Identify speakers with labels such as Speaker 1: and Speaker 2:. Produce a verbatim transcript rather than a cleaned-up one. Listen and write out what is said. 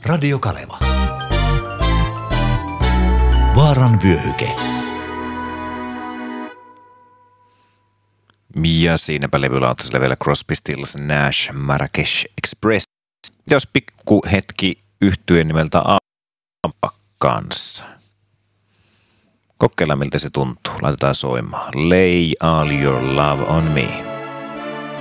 Speaker 1: Radio Kaleva. Vaaran vyöhyke.
Speaker 2: Ja siinäpä levylautasella vielä Crosby, Stills, Nash, Marrakesh Express. Jos pikku hetki yhtyeen nimeltä Ampa kanssa. Kokeillaan miltä se tuntuu. Laitetaan soimaan. Lay all your love on me.